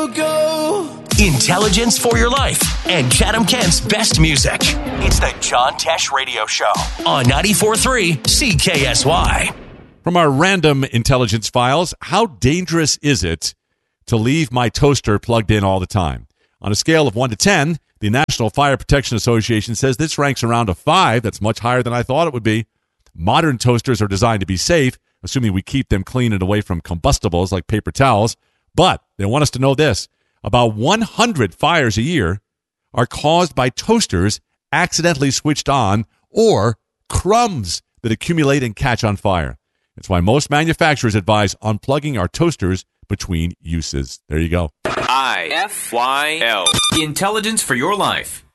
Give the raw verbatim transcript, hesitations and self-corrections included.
Go. Intelligence for your life and Chatham Kent's best music. It's the John Tesh Radio Show on ninety-four point three C K S Y. From our random intelligence files, how dangerous is it to leave my toaster plugged in all the time? On a scale of one to ten, the National Fire Protection Association says this ranks around a five. That's much higher than I thought it would be. Modern toasters are designed to be safe, assuming we keep them clean and away from combustibles like paper towels. But they want us to know this. About one hundred fires a year are caused by toasters accidentally switched on or crumbs that accumulate and catch on fire. That's why most manufacturers advise unplugging our toasters between uses. There you go. I F Y L. Intelligence for your life.